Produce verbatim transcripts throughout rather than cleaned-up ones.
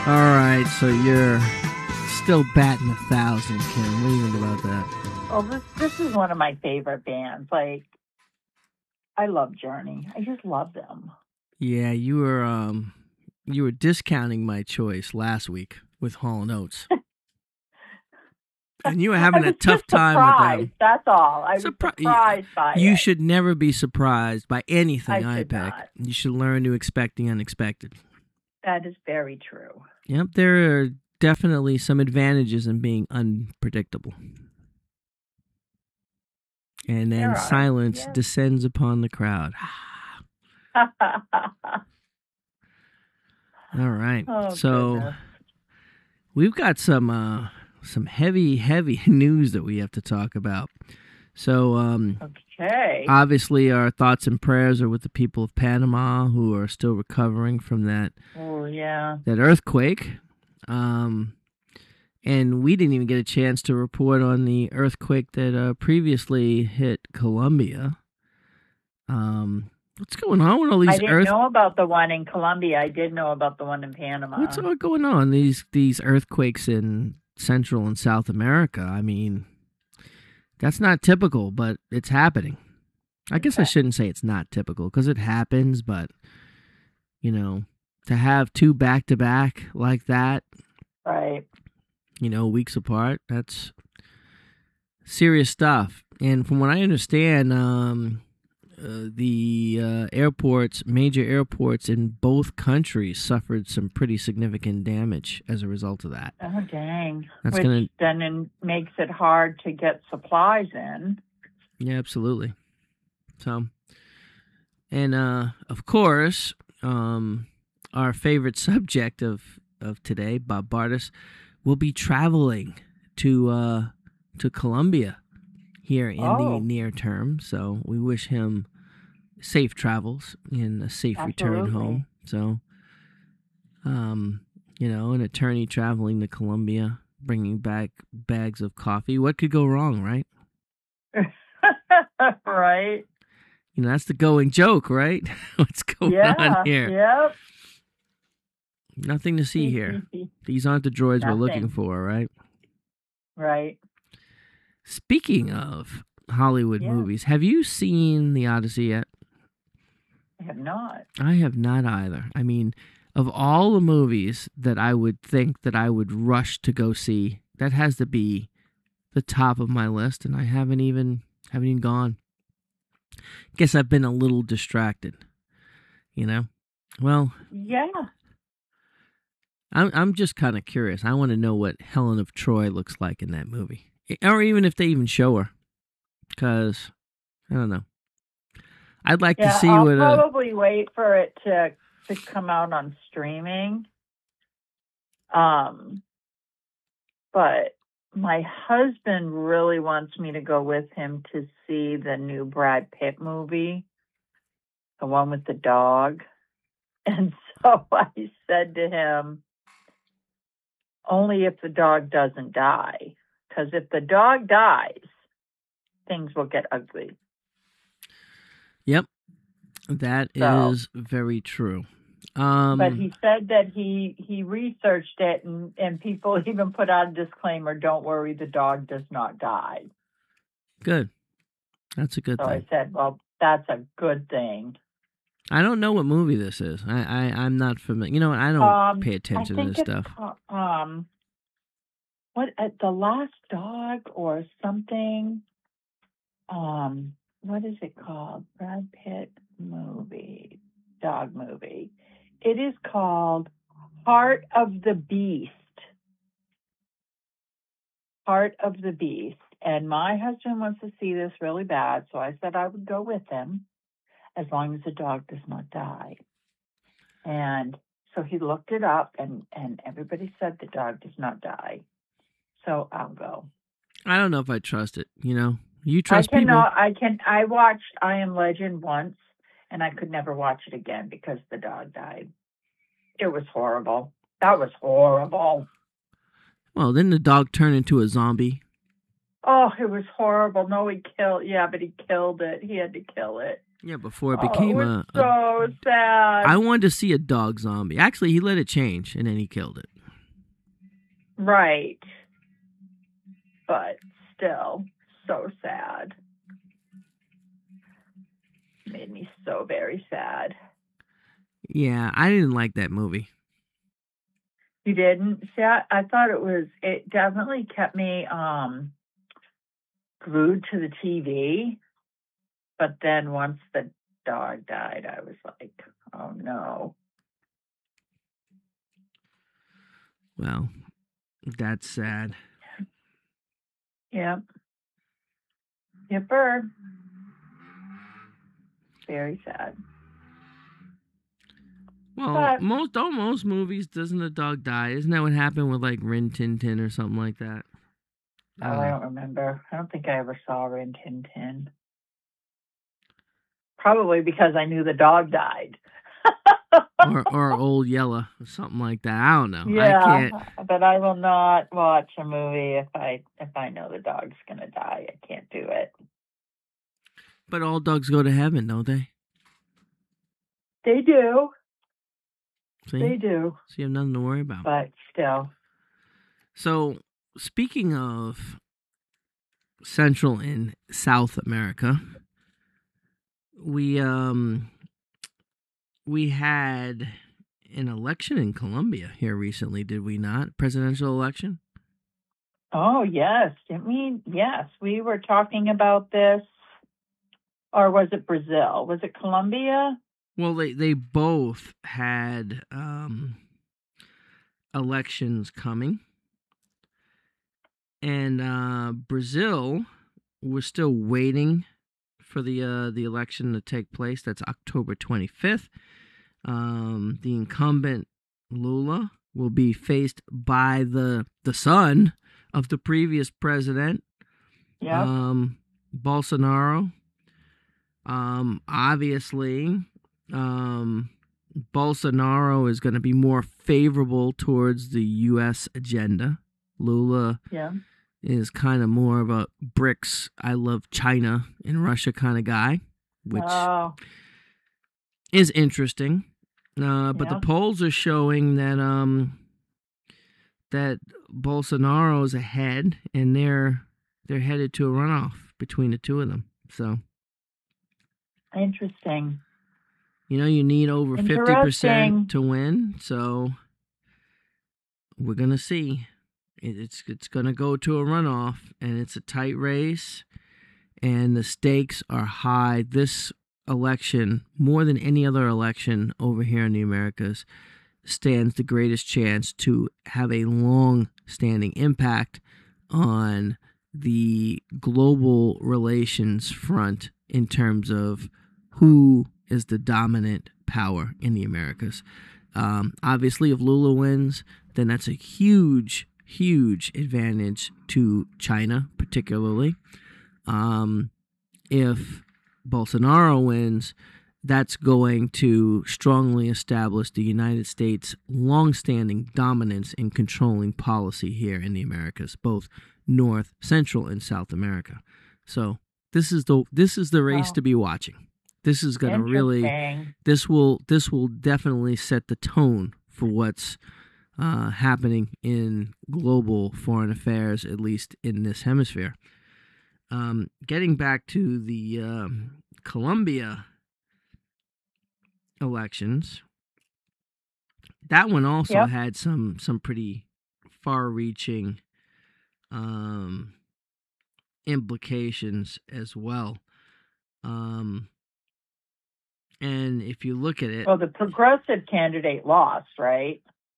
All right, so you're still batting a thousand, Kim. What do you think about that? Well, this this is one of my favorite bands. Like, I love Journey. I just love them. Yeah, you were um, you were discounting my choice last week with Hall and Oates, and you were having I a was tough just time surprised, with them. That's all. I was Surpri- surprised by You it. should never be surprised by anything I I, should pick. not. You should learn to expect the unexpected. That is very true. Yep, there are definitely some advantages in being unpredictable. And then There are, silence yes. descends upon the crowd. All right. Oh, so goodness. we've got some uh, some heavy, heavy news that we have to talk about. So um, Okay. obviously our thoughts and prayers are with the people of Panama who are still recovering from that Oh, yeah. that earthquake. Um, and we didn't even get a chance to report on the earthquake that uh, previously hit Colombia. Um, what's going on with all these I didn't earth? know about the one in Colombia. I did know about the one in Panama. What's all going on? These these earthquakes in Central and South America. I mean, that's not typical, but it's happening. I guess I shouldn't say it's not typical because it happens, but you know, to have two back to back like that, Right. you know, weeks apart, that's serious stuff. And from what I understand, um, uh, the uh, airports, major airports in both countries suffered some pretty significant damage as a result of that. Oh, dang. That's Which gonna- then in, makes it hard to get supplies in. Yeah, absolutely. So, and uh, of course, um, our favorite subject of, of today, Bob Bardas, will be traveling to uh, to Colombia here in Oh. the near term. So we wish him safe travels and a safe return Absolutely. home. So, um, you know, an attorney traveling to Colombia, bringing back bags of coffee. What could go wrong, right? Right. You know, that's the going joke, right? What's going Yeah. on here? Yep. Nothing to see here. These aren't the droids we're looking Nothing. for, right? Right. Speaking of Hollywood Yeah. movies, have you seen The Odyssey yet? I have not. I have not either. I mean, of all the movies that I would think that I would rush to go see, that has to be the top of my list, and I haven't even haven't even gone. Guess I've been a little distracted, you know? Well, Yeah. I'm I'm just kind of curious. I want to know what Helen of Troy looks like in that movie, or even if they even show her, because I don't know. I'd like Yeah, to see I'll what. Uh, probably wait for it to to come out on streaming. Um, but my husband really wants me to go with him to see the new Brad Pitt movie, the one with the dog. And so I said to him, only if the dog doesn't die. Because if the dog dies, things will get ugly. Yep, that So- is very true. Um, But he said that he, he researched it, and, and people even put out a disclaimer, don't worry, the dog does not die. good. That's a good So thing. I said, well, that's a good thing. I don't know what movie this is. I, I I'm not familiar. You know what? I don't Um, pay attention I to think this it's stuff. ca- um, what, uh, The Last Dog or something. Um, what is it called? Brad Pitt movie, dog movie. It is called Heart of the Beast. Heart of the Beast. And my husband wants to see this really bad, so I said I would go with him as long as the dog does not die. And so he looked it up, and, and everybody said the dog does not die. So I'll go. I don't know if I trust it. You know, you I trust people. cannot. I can. I watched I Am Legend once, and I could never watch it again because the dog died. It was horrible. That was horrible. Well, then the dog turned into a zombie. Oh, it was horrible. No, he killed. Yeah, but he killed it. He had to kill it. Yeah, before it Oh, became it was a, a. so sad. I wanted to see a dog zombie. Actually, he let it change, and then he killed it. Right. But still, so sad. Made me so very sad. Yeah, I didn't like that movie. You didn't? See, I, I thought it was, it definitely kept me um, glued to the T V. But then once the dog died, I was like, oh no. Well, that's sad. Yep. Yipper. Very sad. Well, But most don't most movies doesn't a dog die? Isn't that what happened with like Rin Tin Tin or something like that? oh, I don't remember. I don't think I ever saw Rin Tin Tin. Probably because I knew the dog died. or or Old Yella or something like that. I don't know. Yeah, I can't. but I will not watch a movie if I if I know the dog's gonna die. I can't do it. But all dogs go to heaven, don't they? They do. See? They do. So you have nothing to worry about. But still. So speaking of Central and South America, we um we had an election in Colombia here recently, did we not? Presidential election? Oh yes. Didn't we? Yes. We were talking about this. Or was it Brazil? Was it Colombia? Well, they, they both had um, elections coming. And uh, Brazil, we're still waiting for the uh, the election to take place. That's October twenty-fifth. Um, the incumbent Lula will be faced by the the son of the previous president, Yeah. um, Bolsonaro. Um, obviously, um, Bolsonaro is going to be more favorable towards the U S agenda. Lula Yeah. is kind of more of a BRICS, I love China and Russia kind of guy, which oh. is interesting. Uh, but Yeah. the polls are showing that um that Bolsonaro's ahead, and they're they're headed to a runoff between the two of them. So Interesting. you know, you need over fifty percent to win. So we're gonna see. It's it's gonna go to a runoff, and it's a tight race, and the stakes are high. This election, more than any other election over here in the Americas, stands the greatest chance to have a long-standing impact on the global relations front in terms of who is the dominant power in the Americas. Um, obviously, if Lula wins, then that's a huge, huge advantage to China, particularly. Um, if Bolsonaro wins, that's going to strongly establish the United States' longstanding dominance in controlling policy here in the Americas, both North, Central, and South America. So this is the this is the race wow. to be watching. This is going to really this will this will definitely set the tone for what's uh, happening in global foreign affairs, at least in this hemisphere. Um, getting back to the um, Colombia elections, that one also yep. had some some pretty far-reaching um, implications as well. Um, and if you look at it, well, the progressive candidate lost, right?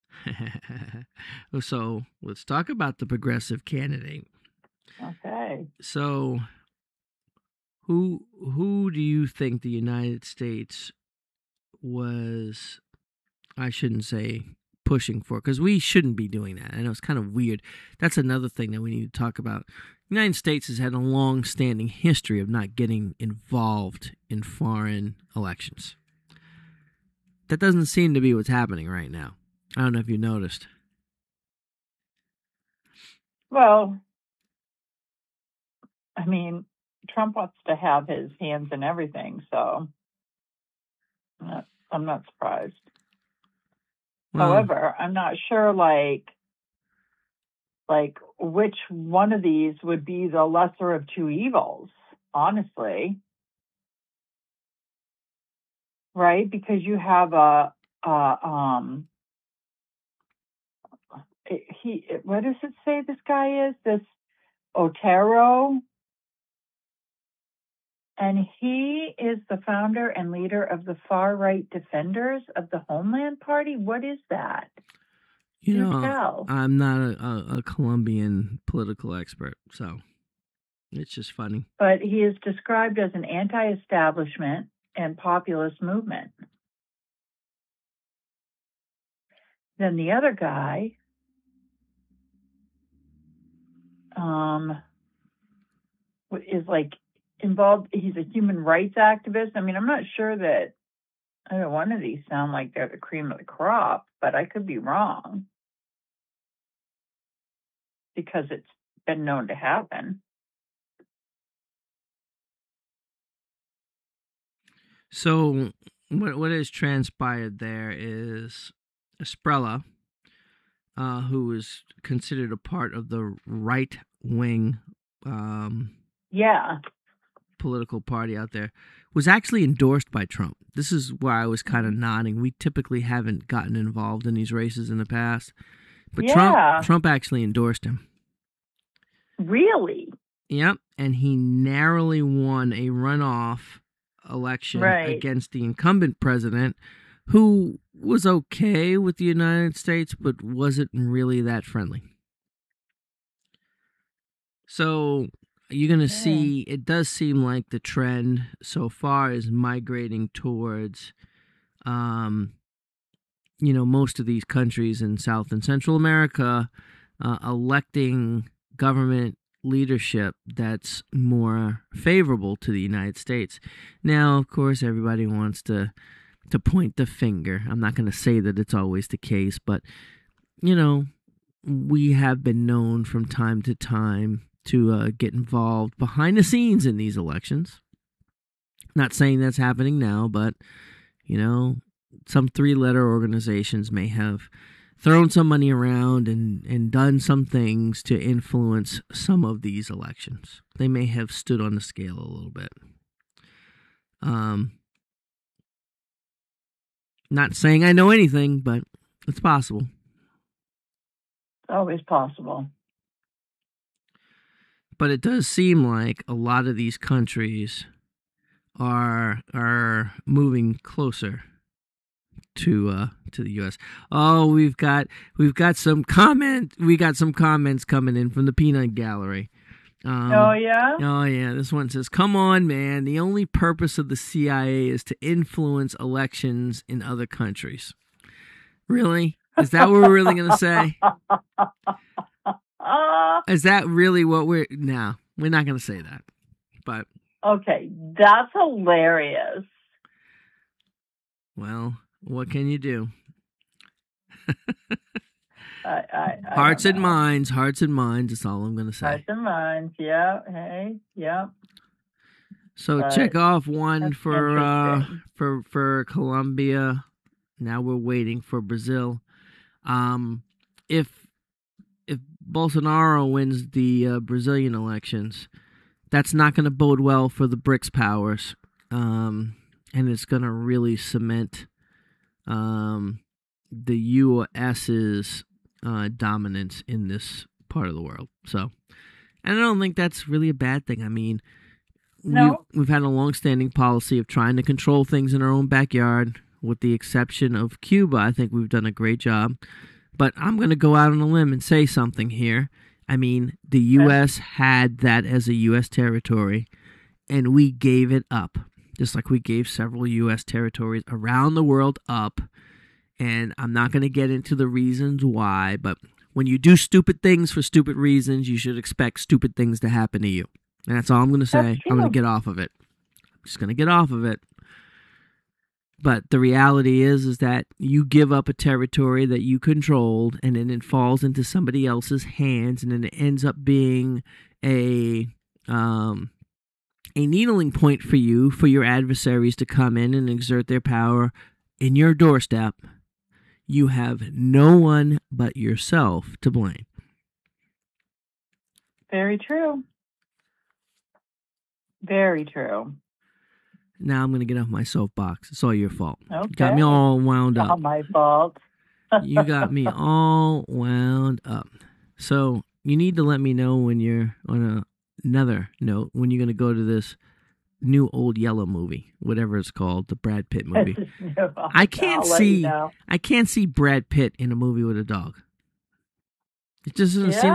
So let's talk about the progressive candidate. Okay. So, who who do you think the United States was? I shouldn't say pushing for, because we shouldn't be doing that. I know it's kind of weird. That's another thing that we need to talk about. The United States has had a long-standing history of not getting involved in foreign elections. That doesn't seem to be what's happening right now. I don't know if you noticed. Well, I mean, Trump wants to have his hands in everything, so I'm not, I'm not surprised. Well, however, I'm not sure, like, like, which one of these would be the lesser of two evils, honestly. Right? Because you have a, a um, he, what does it say this guy is? This Otero? And he is the founder and leader of the far-right Defenders of the Homeland Party. What is that? You Do know, tell. I'm not a, a, a Colombian political expert, so it's just funny. But he is described as an anti-establishment and populist movement. Then the other guy, um, is like involved. He's a human rights activist. I mean, I'm not sure that either one of these sound like they're the cream of the crop, but I could be wrong because it's been known to happen. So what what has transpired there is Esprella, uh, who is considered a part of the right wing um, Yeah. political party out there, was actually endorsed by Trump. This is where I was kind of nodding. We typically haven't gotten involved in these races in the past, but Yeah. Trump Trump actually endorsed him. Really? Yep, and he narrowly won a runoff election Right. against the incumbent president, who was okay with the United States, but wasn't really that friendly. So you're going to Yeah. see, it does seem like the trend so far is migrating towards, um, you know, most of these countries in South and Central America uh, electing government leadership that's more favorable to the United States. Now, of course, everybody wants to to point the finger. I'm not going to say that it's always the case, but, you know, we have been known from time to time to uh, get involved behind the scenes in these elections. Not saying that's happening now, but, you know, some three-letter organizations may have thrown some money around and, and done some things to influence some of these elections. They may have stood on the scale a little bit. Um, not saying I know anything, but it's possible. Always possible. But it does seem like a lot of these countries are are moving closer to uh to the U S. Oh, we've got we've got some comment we got some comments coming in from the Peanut Gallery. Um, oh yeah. Oh yeah. This one says, "Come on, man! The only purpose of the C I A is to influence elections in other countries." Really? Is that what we're really gonna say? Uh, Is that really what we're? No, we're not gonna say that. But okay, that's hilarious. well, what can you do? I, I, I Hearts and don't know. minds, hearts and minds. That's all I'm going to say. Hearts and minds. Yeah. Hey. Yeah. So But check off one that's for uh, interesting. for for Colombia. Now we're waiting for Brazil. Um, if if Bolsonaro wins the uh, Brazilian elections, that's not going to bode well for the BRICS powers, um, and it's going to really cement um, the U S's uh, dominance in this part of the world. So, and I don't think that's really a bad thing. I mean, No. we've, we've had a long-standing policy of trying to control things in our own backyard, with the exception of Cuba. I think we've done a great job. But I'm going to go out on a limb and say something here. I mean, the U S had that as a U S territory, and we gave it up, just like we gave several U S territories around the world up. And I'm not going to get into the reasons why, but when you do stupid things for stupid reasons, you should expect stupid things to happen to you. And that's all I'm going to say. That's I'm going true. to get off of it. I'm just going to get off of it. But the reality is, is that you give up a territory that you controlled, and then it falls into somebody else's hands, and then it ends up being a um, a needling point for you, for your adversaries to come in and exert their power in your doorstep. You have no one but yourself to blame. Very true. Very true. Now I'm going to get off my soapbox. It's all your fault. Okay. Got me all wound up. Not my fault. You got me all wound up. So you need to let me know when you're on a, another note, when you're going to go to this new Old Yellow movie, whatever it's called, the Brad Pitt movie. I can't I'll see, you know. I can't see Brad Pitt in a movie with a dog. It just doesn't Yeah. seem